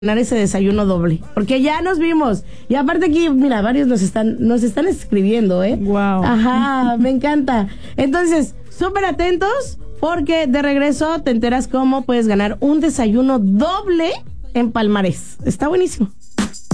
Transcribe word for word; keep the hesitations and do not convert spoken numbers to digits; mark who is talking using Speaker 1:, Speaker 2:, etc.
Speaker 1: ganar ese desayuno doble, porque ya nos vimos. Y aparte aquí, mira, varios nos están, nos están escribiendo, ¿eh?
Speaker 2: Wow.
Speaker 1: Ajá, me encanta. Entonces, súper atentos, porque de regreso te enteras cómo puedes ganar un desayuno doble en Palmarés. Está buenísimo.